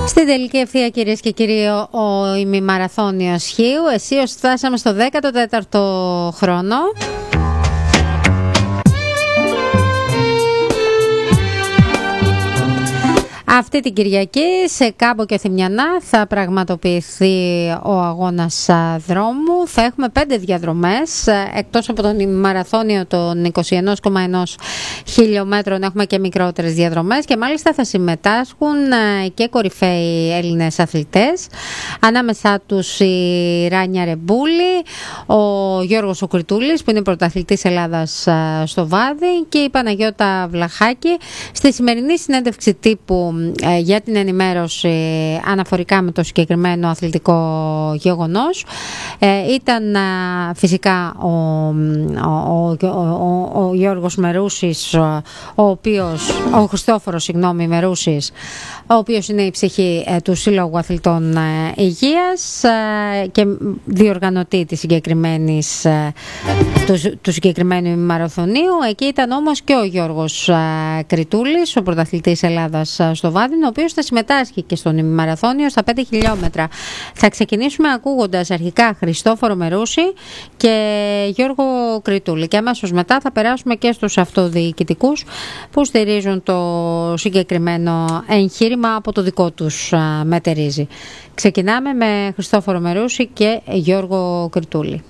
Στην τελική ευθεία, κυρίες και κύριοι, ο ημιμαραθώνιος Χίου. Εσείως φτάσαμε στο 14ο χρόνο. Αυτή την Κυριακή σε Κάμπο και Θημιανά θα πραγματοποιηθεί ο αγώνας δρόμου. Θα έχουμε 5 διαδρομές. Εκτός από τον ημιμαραθώνιο των 21,1 χιλιόμετρων έχουμε και μικρότερες διαδρομές και μάλιστα θα συμμετάσχουν και κορυφαίοι Έλληνες αθλητές. Ανάμεσά τους η Ράνια Ρεμπούλη, ο Γιώργος ο Κρητούλης που είναι πρωταθλητής Ελλάδας στο βάδι και η Παναγιώτα Βλαχάκη. Στη σημερινή συνέντευξη τύπου για την ενημέρωση αναφορικά με το αθλητικό γεγονός ήταν φυσικά ο Γιώργος Μερούσης, ο Χριστόφορος Μερούσης, ο οποίος είναι η ψυχή του Σύλλογου Αθλητών Υγείας και διοργανωτή του συγκεκριμένου μαραθωνίου. Εκεί ήταν όμως και ο Γιώργος Κρητούλης, ο πρωταθλητής Ελλάδας στο βάδι, ο οποίος θα συμμετάσχει και στον ημιμαραθώνιο στα 5 χιλιόμετρα. Θα ξεκινήσουμε ακούγοντας αρχικά Χριστόφορο Μερούση και Γιώργο Κρητούλη και αμέσως μετά θα περάσουμε και στους αυτοδιοικητικούς που στηρίζουν το συγκεκριμένο εγχείρημα από το δικό τους μετερίζει. Ξεκινάμε με Χριστόφορο Μερούση και Γιώργο Κρητούλη.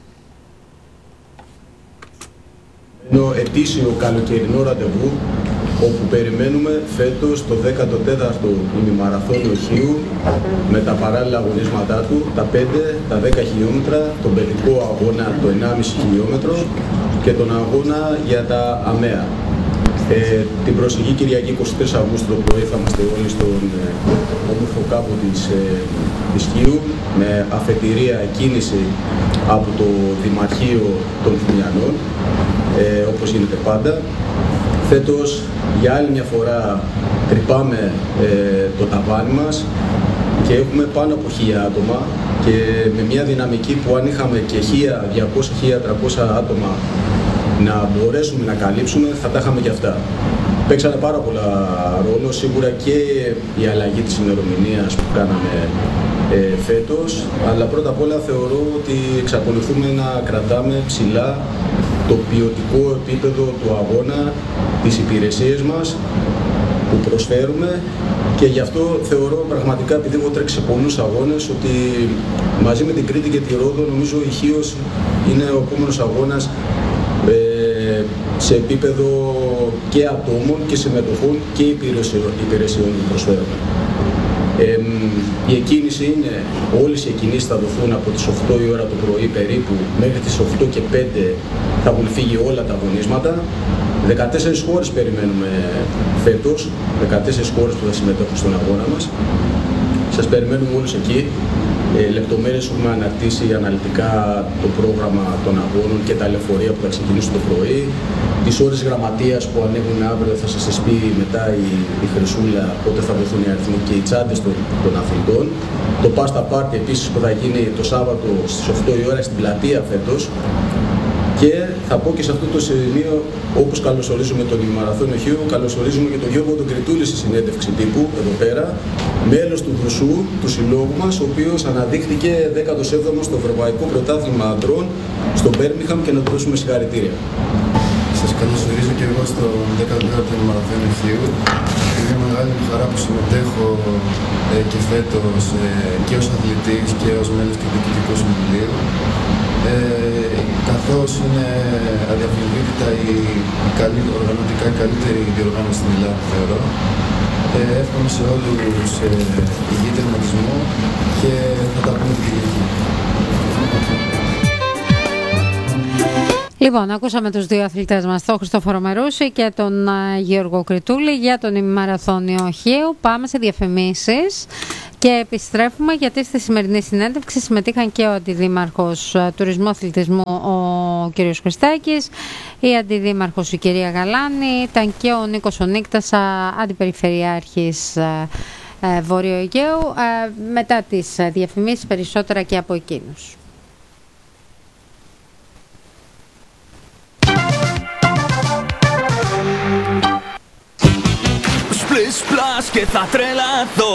Το ετήσιο καλοκαιρινό ραντεβού όπου περιμένουμε φέτος το 14ο ημιμαραθώνιο Χίου με τα παράλληλα αγωνίσματά του, τα 5, τα 10 χιλιόμετρα, τον παιδικό αγώνα το 1,5 χιλιόμετρο και τον αγώνα για τα ΑΜΕΑ. Την προσεχή Κυριακή 23 Αυγούστου το πρωί θα είμαστε όλοι στον όμορφο κάμπο της Χίου με αφετηρία κίνηση από το Δημαρχείο των Θημιανών, όπως γίνεται πάντα. Φέτος για άλλη μια φορά τρυπάμε το ταβάνι μας και έχουμε πάνω από 1.000 άτομα και με μια δυναμική που αν είχαμε και 1.200-1.300 άτομα να μπορέσουμε να καλύψουμε θα τα είχαμε και αυτά. Παίξανε πάρα πολλά ρόλο, σίγουρα και η αλλαγή της ημερομηνίας που κάναμε φέτος, αλλά πρώτα απ' όλα θεωρώ ότι εξακολουθούμε να κρατάμε ψηλά το ποιοτικό επίπεδο του αγώνα, τις υπηρεσίες μας που προσφέρουμε και γι' αυτό θεωρώ πραγματικά, επειδή έχω τρέξει σε πολλούς αγώνες, ότι μαζί με την Κρήτη και τη Ρόδο νομίζω η Χίος είναι ο επόμενος αγώνας σε επίπεδο και ατόμων και συμμετοχών και υπηρεσιών που προσφέρουμε. Η εκκίνηση είναι, όλες οι εκκινήσεις θα δοθούν από τις 8 η ώρα το πρωί περίπου μέχρι τις 8 και 5 θα έχουν φύγει όλα τα αγωνίσματα. 14 χώρες περιμένουμε φέτος, 14 χώρες που θα συμμετέχουν στον αγώνα μας. Σας περιμένουμε όλους εκεί. Λεπτομέρειες έχουμε αναρτήσει αναλυτικά το πρόγραμμα των αγώνων και τα λεωφορεία που θα ξεκινήσουν το πρωί. Τις ώρες γραμματείας που ανέβουν αύριο θα σας τις πει μετά η Χρυσούλα πότε θα δοθούν οι αριθμοί και οι τσάντες των αθλητών. Το Pasta Party επίσης που θα γίνει το Σάββατο στις 8 η ώρα στην πλατεία φέτος. Και θα πω και σε αυτό το σημείο, όπως καλωσορίζουμε τον ημιμαραθώνιο Χίου, καλωσορίζουμε και τον Γιώργο τον Κρητούλη στη συνέντευξη τύπου εδώ πέρα, μέλος του ΔΟΣΟΥ, του συλλόγου μας, ο οποίος αναδείχθηκε 17ο στο Ευρωπαϊκό Πρωτάθλημα Αντρών στο Μπέρμιχαμ και να του δώσουμε συγχαρητήρια. Σας καλωσορίζω και εγώ στο 14ο ημιμαραθώνιο Χίου. Είναι μεγάλη μου χαρά που συμμετέχω και φέτος και ως αθλητής και ως μέλος του Διοικητικού Συμβουλίου. Καθώς είναι αδιαφιλβήτητα οργανωτικά η καλύτερη διοργάνωση στην Ελλάδα, θεωρώ. Εύχομαι σε όλους υγιή τερματισμό και θα τα πούμε την Κυριακή. Λοιπόν, ακούσαμε τους δύο αθλητές μας, τον Χριστόφορο Μερούση και τον Γιώργο Κρητούλη για τον ημιμαραθώνιο Χίου. Πάμε σε διαφημίσεις και επιστρέφουμε, γιατί στη σημερινή συνέντευξη συμμετείχαν και ο Αντιδήμαρχος Τουρισμού Αθλητισμού ο κ. Χριστάκης, η Αντιδήμαρχος η κυρία Γαλάνη, ήταν και ο Νίκος ο Νίκτας, Αντιπεριφερειάρχης Βόρειο Αιγαίου. Μετά τις διαφημίσεις περισσότερα και από εκείνους. Splish splash και θα τρελαθώ.